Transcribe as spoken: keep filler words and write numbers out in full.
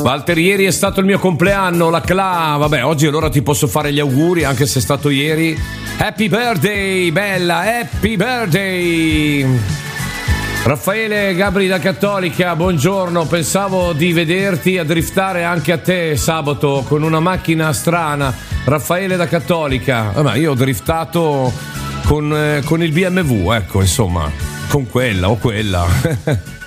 Walter, ieri è stato il mio compleanno, la Cla. Vabbè, oggi allora ti posso fare gli auguri, anche se è stato ieri. Happy birthday, bella, happy birthday. Raffaele Gabri da Cattolica, buongiorno. Pensavo di vederti a driftare anche a te sabato con una macchina strana. Raffaele da Cattolica. Vabbè, io ho driftato con, eh, con il B M W, ecco, insomma, con quella o quella.